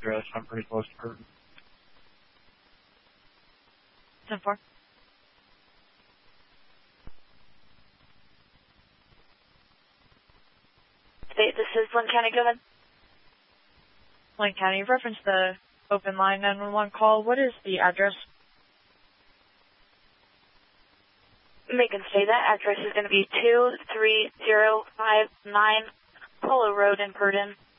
0, so I'm pretty close to her. 10-4. This is Lynn County, go ahead. Lynn County, you've referenced the open line 911 call. What is the address? Megan, say that. Address is going to be 23059 Polo Road in Purdon.